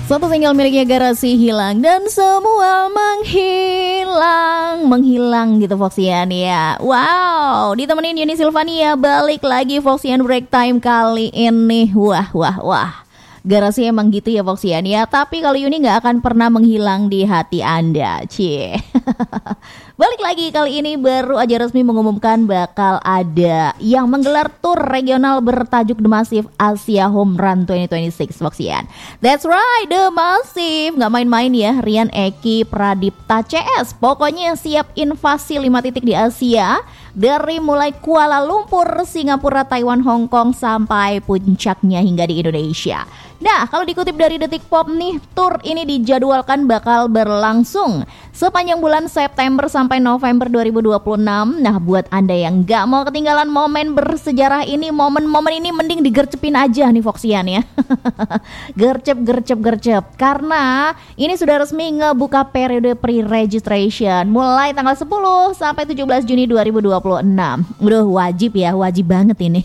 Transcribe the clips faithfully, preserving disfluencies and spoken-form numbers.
Satu single miliknya Garasi hilang dan semua menghilang, menghilang gitu Foxian ya. Wow, ditemenin Yuni Silvania balik lagi Foxian Break Time kali ini. Wah, wah, wah. Garasi emang gitu ya Foxian ya. Tapi kalau Yuni nggak akan pernah menghilang di hati Anda, cie. Balik lagi kali ini baru aja resmi mengumumkan bakal ada yang menggelar tour regional bertajuk The Massive Asia Home Run dua ribu dua puluh enam Foxian. That's right, The Massive. Nggak main-main ya, Rian Eki Pradipta C S. Pokoknya siap invasi lima titik di Asia. Dari mulai Kuala Lumpur, Singapura, Taiwan, Hong Kong sampai puncaknya hingga di Indonesia. Nah, kalau dikutip dari Detik Pop nih, tour ini dijadwalkan bakal berlangsung sepanjang bulan September sampai November dua ribu dua puluh enam. Nah, buat Anda yang gak mau ketinggalan momen bersejarah ini, momen-momen ini mending digercepin aja nih Foxian ya. Gercep, gercep, gercep. Karena ini sudah resmi ngebuka periode pre-registration mulai tanggal sepuluh sampai tujuh belas Juni dua ribu dua puluh enam. Udah wajib ya, wajib banget ini.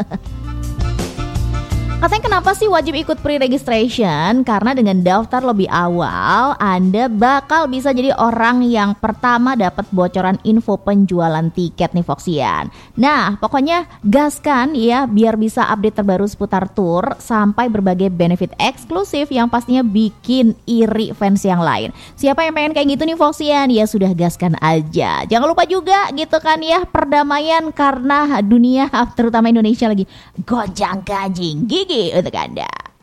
Katanya kenapa sih wajib ikut pre-registration? Karena dengan daftar lebih awal, Anda bakal bisa jadi orang yang pertama dapat bocoran info penjualan tiket nih Foxian. Nah, pokoknya gaskan ya biar bisa update terbaru seputar tour sampai berbagai benefit eksklusif yang pastinya bikin iri fans yang lain. Siapa yang pengen kayak gitu nih Foxian? Ya sudah gaskan aja. Jangan lupa juga gitu kan ya, perdamaian karena dunia terutama Indonesia lagi gonjang ganjing gigi untuk Anda.